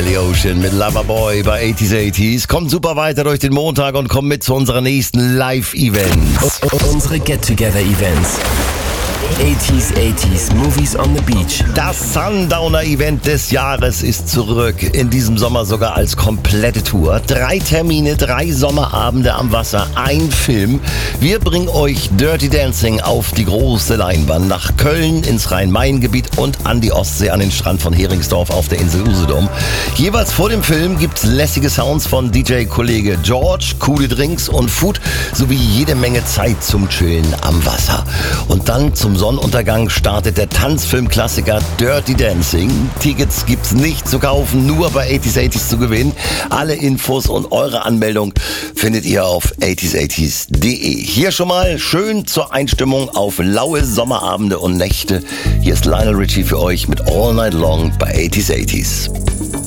Kelly Ocean mit Loverboy bei 80s. Kommt super weiter durch den Montag und kommt mit zu unserer nächsten Live-Events. Unsere Get-Together-Events. 80s Movies on the Beach. Das Sundowner-Event des Jahres ist zurück. In diesem Sommer sogar als komplette Tour. 3 Termine, 3 Sommerabende am Wasser, ein Film. Wir bringen euch Dirty Dancing auf die große Leinwand. Nach Köln, ins Rhein-Main-Gebiet und an die Ostsee, an den Strand von Heringsdorf auf der Insel Usedom. Jeweils vor dem Film gibt's lässige Sounds von DJ-Kollege George, coole Drinks und Food sowie jede Menge Zeit zum Chillen am Wasser. Und dann zum Sonnenuntergang startet der Tanzfilmklassiker Dirty Dancing. Tickets gibt's nicht zu kaufen, nur bei 80s zu gewinnen. Alle Infos und eure Anmeldung findet ihr auf 80s.de. Hier schon mal schön zur Einstimmung auf laue Sommerabende und Nächte. Hier ist Lionel Richie für euch mit All Night Long bei 80s.